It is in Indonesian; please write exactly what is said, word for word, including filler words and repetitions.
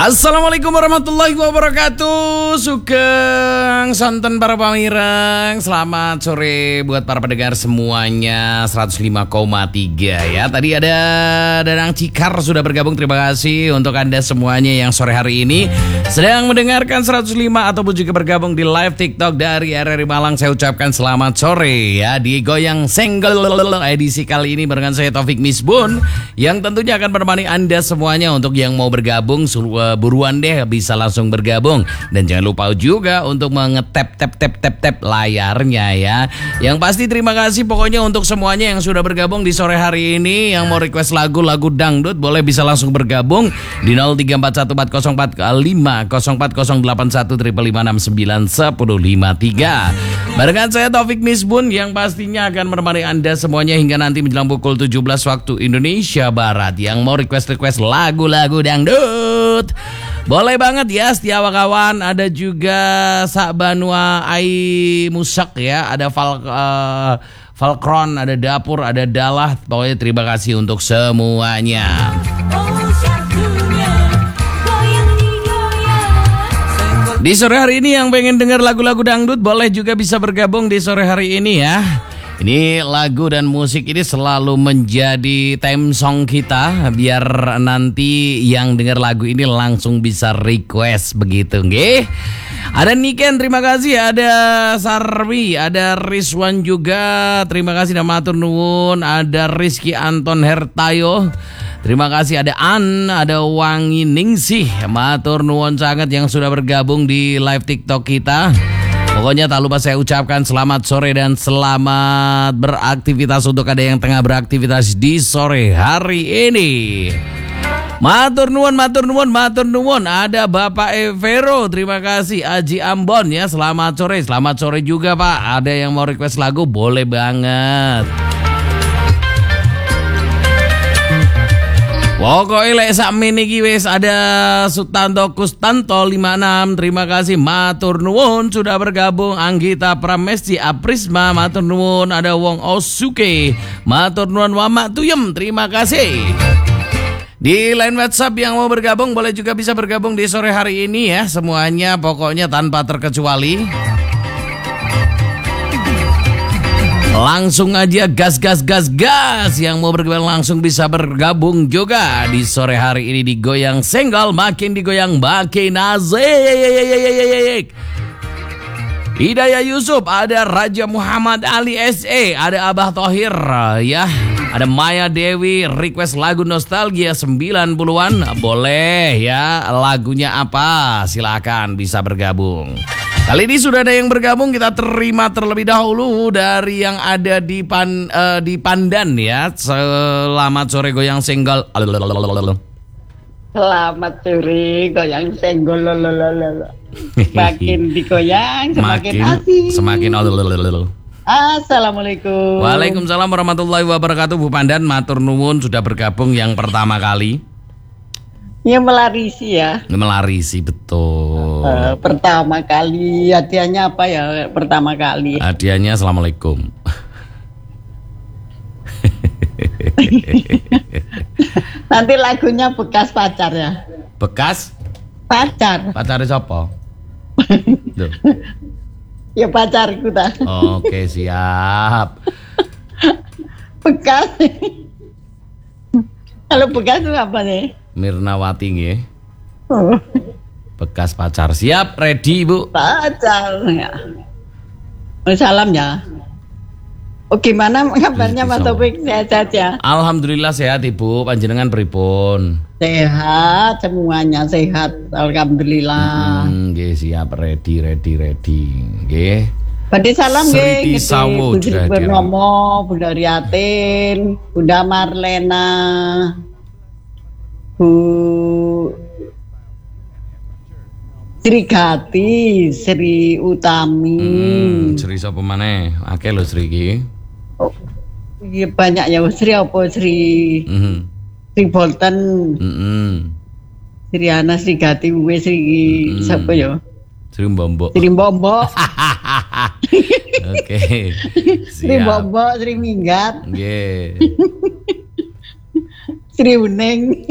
Assalamualaikum warahmatullahi wabarakatuh. Sugeng sonten para pamireng. Selamat sore buat para pendengar semuanya. seratus lima koma tiga ya. Tadi ada Danang Cikar sudah bergabung. Terima kasih untuk Anda semuanya yang sore hari ini sedang mendengarkan seratus lima ataupun juga bergabung di live TikTok dari R R I Malang. Saya ucapkan selamat sore ya di Goyang Senggol edisi kali ini barengan saya Taufik Misbun yang tentunya akan menemani Anda semuanya. Untuk yang mau bergabung buruan deh bisa langsung bergabung. Dan jangan lupa juga untuk mengetap tap tap tap tap layarnya ya. Yang pasti terima kasih pokoknya untuk semuanya yang sudah bergabung di sore hari ini. Yang mau request lagu-lagu dangdut boleh bisa langsung bergabung di nol tiga empat satu empat nol empat lima nol empat nol delapan satu lima lima enam sembilan satu lima tiga. Barengan saya Taufik Misbun yang pastinya akan menemani Anda semuanya hingga nanti menjelang pukul tujuh belas waktu Indonesia Barat. Yang mau request-request lagu-lagu dangdut boleh banget ya setiap kawan. Ada juga Sakbanua Ai Musak ya. Ada Val, uh, Valkron, ada Dapur, ada Dalah. Pokoknya terima kasih untuk semuanya. Di sore hari ini yang pengen dengar lagu-lagu dangdut boleh juga bisa bergabung di sore hari ini ya. Ini lagu dan musik ini selalu menjadi theme song kita biar nanti yang dengar lagu ini langsung bisa request begitu nggih. Ada Niken, terima kasih. Ada Sarwi, ada Rizwan juga. Terima kasih nama matur nuwun. Ada Rizky Anton Hertayo. Terima kasih. Ada An, ada Wangi Ningsih. Matur nuwun sangat yang sudah bergabung di live TikTok kita. Pokoknya tak lupa saya ucapkan selamat sore dan selamat beraktivitas untuk ada yang tengah beraktivitas di sore hari ini. Matur nuwun, matur nuwun, matur nuwun. Ada Bapak Evero, terima kasih. Aji Ambon ya, selamat sore. Selamat sore juga Pak. Ada yang mau request lagu boleh banget. Pokoknya lek sakmene iki wis ada Sutanto Kustanto lima enam. Terima kasih matur nuwun sudah bergabung. Anggita Pramesti Aprisma matur nuwun. Ada Wong Osuke matur nuwun. Wamak Tuyem terima kasih. Di line WhatsApp yang mau bergabung boleh juga bisa bergabung di sore hari ini ya. Semuanya pokoknya tanpa terkecuali. Langsung aja gas gas gas gas. Yang mau bergabung langsung bisa bergabung juga di sore hari ini di Goyang Senggol. Makin digoyang makin asik. Hidayah Yusuf, ada Raja Muhammad Ali S E, ada Abah Thohir ya. Ada Maya Dewi request lagu nostalgia sembilan puluhan. Boleh ya, lagunya apa? Silakan bisa bergabung. Kali ini sudah ada yang bergabung, kita terima terlebih dahulu dari yang ada di pan, uh, di Pandan ya. Selamat sore Goyang Senggol. Selamat sore Goyang Senggol. Semakin digoyang semakin asik. Semakin Assalamualaikum. Waalaikumsalam warahmatullahi wabarakatuh. Bu Pandan matur nuwun sudah bergabung yang pertama kali. Ya melarisi ya. Melarisi betul. Uh, pertama kali hadiahnya apa ya pertama kali? Hadiahnya assalamualaikum. Nanti lagunya bekas pacar ya. Bekas? Pacar. Pacarnya siapa? Ya pacarku dah. Oke siap. Bekas. Kalau bekas itu apa nih? Mirnawati nggih. Oh. Bekas pacar. Siap, ready Bu. Pacar ya. Salam ya. Oh gimana kabarnya Mas Taufik? Sehat saja. Alhamdulillah sehat Ibu. Panjenengan pripun? Sehat, semuanya sehat. Alhamdulillah. Hmm, nggih siap, ready ready ready. Nggih. Badhe salam nggih. Sawo Bunda Purnomo, Bunda Riatin, Bunda Marlena. Bu Sri Gati, Sri Utami. Hmm, Sri sapa maneh? Akeh lho Sri iki. Oh, iya banyak ya Sri apa Sri. Mm-hmm. Sri Bolton. Mm-hmm. Sri Ana, Sri Gati, Uwe, Sri mm-hmm. Siapa ya? Sri Mbombo. Sri Mbombo. Oke. Sri Mbombo, Sri Minggat. Nggih. Sri Uning.